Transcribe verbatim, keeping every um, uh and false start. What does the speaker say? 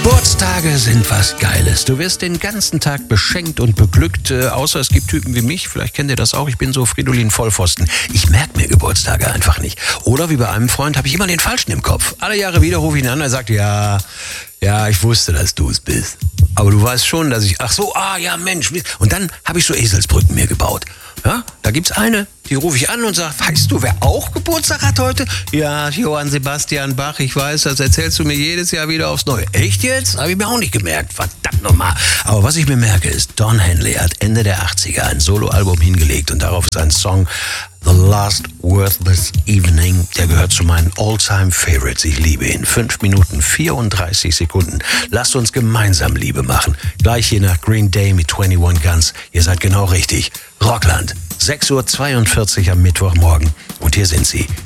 Geburtstage sind was Geiles. Du wirst den ganzen Tag beschenkt und beglückt, äh, außer es gibt Typen wie mich, vielleicht kennt ihr das auch, ich bin so Fridolin Vollpfosten. Ich merke mir Geburtstage einfach nicht. Oder wie bei einem Freund habe ich immer den Falschen im Kopf. Alle Jahre wieder rufe ich ihn an, er sagt, ja, ja, ich wusste, dass du es bist. Aber du weißt schon, dass ich, ach so, ah ja, Mensch. Und dann habe ich so Eselsbrücken mir gebaut. Ja, da gibt's eine, die rufe ich an und sage, weißt du, wer auch Geburtstag hat heute? Ja, Johann Sebastian Bach, ich weiß, das erzählst du mir jedes Jahr wieder aufs Neue. Echt jetzt? Habe ich mir auch nicht gemerkt, verdammt nochmal. Aber was ich mir merke ist, Don Henley hat Ende der achtziger ein Soloalbum hingelegt und darauf ist ein Song The Last Worthless Evening, der gehört zu meinen All-Time-Favorites. Ich liebe ihn. fünf Minuten vierunddreißig Sekunden. Lasst uns gemeinsam Liebe machen. Gleich hier nach Green Day mit einundzwanzig Guns. Ihr seid genau richtig. Rockland. sechs Uhr zweiundvierzig am Mittwochmorgen. Und hier sind sie.